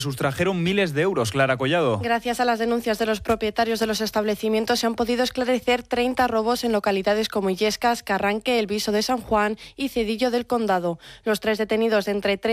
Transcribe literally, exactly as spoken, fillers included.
Sustrajeron miles de euros, Clara Collado. Gracias a las denuncias de los propietarios de los establecimientos se han podido esclarecer treinta robos en localidades como Illescas, Carranque, El Viso de San Juan y Cedillo del Condado. Los tres detenidos de entre